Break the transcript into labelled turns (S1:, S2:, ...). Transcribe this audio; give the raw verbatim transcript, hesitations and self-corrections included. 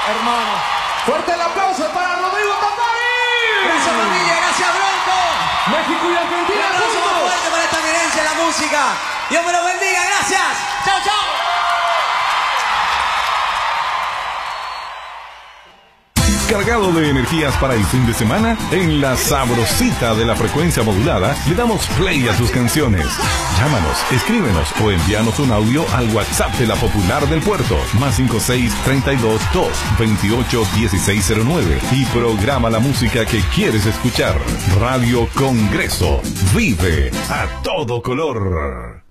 S1: hermano.
S2: Fuerte el aplauso para Rodrigo Tapari.
S1: Gracias familia, gracias Bronco.
S2: México y Argentina.
S1: Un aplauso más fuerte para esta eminencia de la música. Dios me lo bendiga, gracias. Chao, chao.
S3: ¿Cargado de energías para el fin de semana? En la sabrosita de la frecuencia modulada le damos play a tus canciones. Llámanos, escríbenos o envíanos un audio al WhatsApp de la Popular del Puerto, más cinco seis, treinta y dos, dos, veintiocho, dieciséis cero nueve, y programa la música que quieres escuchar. Radio Congreso. Vive a todo color.